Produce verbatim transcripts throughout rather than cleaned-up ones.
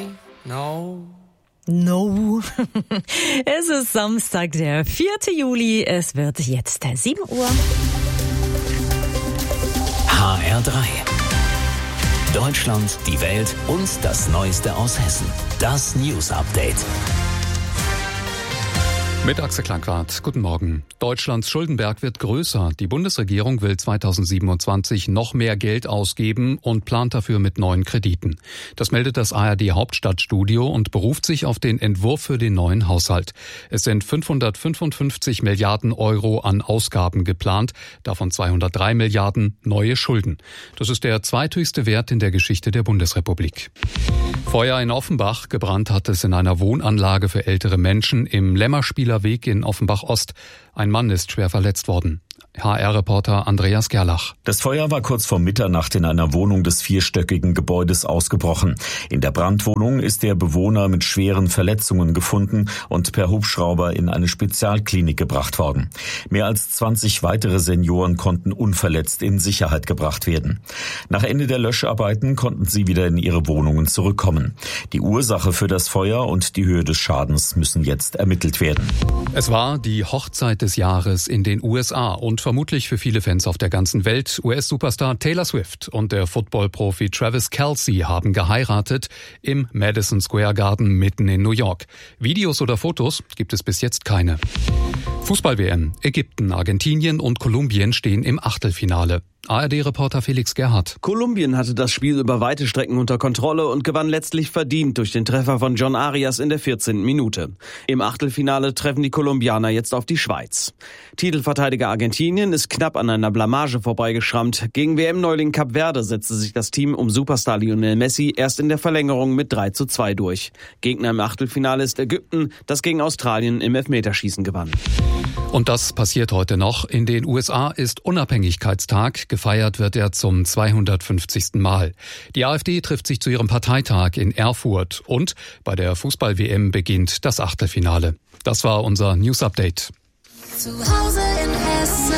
say no. No. Es ist Samstag, der vierte Juli. Es wird jetzt sieben Uhr. H R drei. Deutschland, die Welt und das Neueste aus Hessen. Das News Update. Mit Axel Klankwart. Guten Morgen. Deutschlands Schuldenberg wird größer. Die Bundesregierung will zweitausendsiebenundzwanzig noch mehr Geld ausgeben und plant dafür mit neuen Krediten. Das meldet das A R D Hauptstadtstudio und beruft sich auf den Entwurf für den neuen Haushalt. Es sind fünfhundertfünfundfünfzig Milliarden Euro an Ausgaben geplant, davon zweihundertdrei Milliarden neue Schulden. Das ist der zweithöchste Wert in der Geschichte der Bundesrepublik. Feuer in Offenbach. Gebrannt hat es in einer Wohnanlage für ältere Menschen im Lämmerspieler Weg in Offenbach-Ost. Ein Mann ist schwer verletzt worden. H R-Reporter Andreas Gerlach. Das Feuer war kurz vor Mitternacht in einer Wohnung des vierstöckigen Gebäudes ausgebrochen. In der Brandwohnung ist der Bewohner mit schweren Verletzungen gefunden und per Hubschrauber in eine Spezialklinik gebracht worden. Mehr als zwanzig weitere Senioren konnten unverletzt in Sicherheit gebracht werden. Nach Ende der Löscharbeiten konnten sie wieder in ihre Wohnungen zurückkommen. Die Ursache für das Feuer und die Höhe des Schadens müssen jetzt ermittelt werden. Es war die Hochzeit des Jahres in den U S A und vermutlich für viele Fans auf der ganzen Welt. U S-Superstar Taylor Swift und der Football-Profi Travis Kelce haben geheiratet im Madison Square Garden mitten in New York. Videos oder Fotos gibt es bis jetzt keine. Fußball-W M. Ägypten, Argentinien und Kolumbien stehen im Achtelfinale. A R D-Reporter Felix Gerhardt. Kolumbien hatte das Spiel über weite Strecken unter Kontrolle und gewann letztlich verdient durch den Treffer von John Arias in der vierzehnten Minute. Im Achtelfinale treffen die Kolumbianer jetzt auf die Schweiz. Titelverteidiger Argentinien ist knapp an einer Blamage vorbeigeschrammt. Gegen W M-Neuling Kap Verde setzte sich das Team um Superstar Lionel Messi erst in der Verlängerung mit drei zu zwei durch. Gegner im Achtelfinale ist Ägypten, das gegen Australien im Elfmeterschießen gewann. Und das passiert heute noch. In den U S A ist Unabhängigkeitstag. Gefeiert wird er zum zweihundertfünfzigsten Mal. Die AfD trifft sich zu ihrem Parteitag in Erfurt. Und bei der Fußball-W M beginnt das Achtelfinale. Das war unser News Update. Zu Hause in Hessen.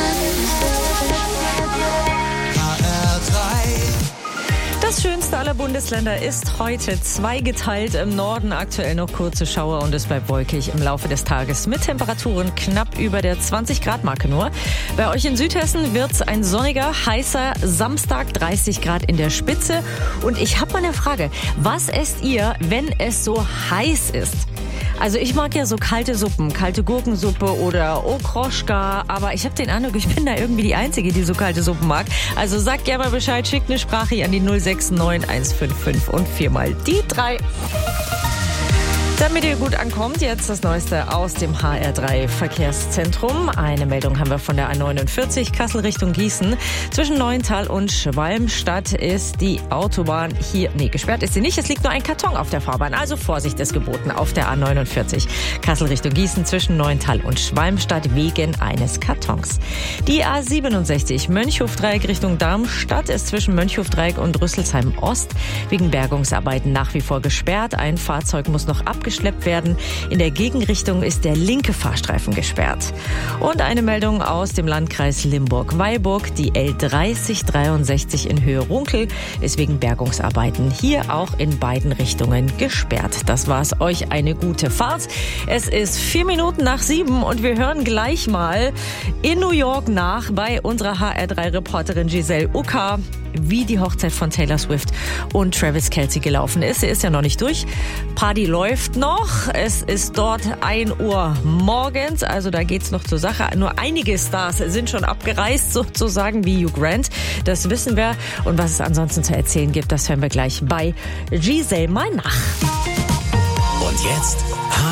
Das schönste aller Bundesländer ist heute zweigeteilt. Im Norden aktuell noch kurze Schauer und es bleibt wolkig im Laufe des Tages mit Temperaturen knapp über der zwanzig Grad Marke nur. Bei euch in Südhessen wird's ein sonniger, heißer Samstag, dreißig Grad in der Spitze. Und ich habe mal eine Frage. Was esst ihr, wenn es so heiß ist? Also ich mag ja so kalte Suppen, kalte Gurkensuppe oder Okroschka, aber ich habe den Eindruck, ich bin da irgendwie die Einzige, die so kalte Suppen mag. Also sagt gerne mal Bescheid, schickt eine Sprache an die null sechs neun eins fünf fünf und viermal die drei. Damit ihr gut ankommt, jetzt das Neueste aus dem H R drei Verkehrszentrum. Eine Meldung haben wir von der A neunundvierzig Kassel Richtung Gießen. Zwischen Neuental und Schwalmstadt ist die Autobahn hier, nee, gesperrt ist sie nicht. Es liegt nur ein Karton auf der Fahrbahn. Also Vorsicht ist geboten auf der A neunundvierzig Kassel Richtung Gießen zwischen Neuental und Schwalmstadt wegen eines Kartons. Die A siebenundsechzig Mönchhofdreieck Richtung Darmstadt ist zwischen Mönchhofdreieck und Rüsselsheim Ost wegen Bergungsarbeiten nach wie vor gesperrt. Ein Fahrzeug muss noch abgeschleppt werden. In der Gegenrichtung ist der linke Fahrstreifen gesperrt. Und eine Meldung aus dem Landkreis Limburg-Weilburg. Die L dreißig dreiundsechzig in Höhe Runkel ist wegen Bergungsarbeiten hier auch in beiden Richtungen gesperrt. Das war's. Euch eine gute Fahrt. Es ist vier Minuten nach sieben und wir hören gleich mal in New York nach bei unserer H R drei Reporterin Giselle Ucker, wie die Hochzeit von Taylor Swift und Travis Kelce gelaufen ist. Sie ist ja noch nicht durch. Party läuft noch. Es ist dort ein Uhr morgens, also da geht's noch zur Sache. Nur einige Stars sind schon abgereist, sozusagen wie Hugh Grant. Das wissen wir. Und was es ansonsten zu erzählen gibt, das hören wir gleich bei Giselle mal nach. Und jetzt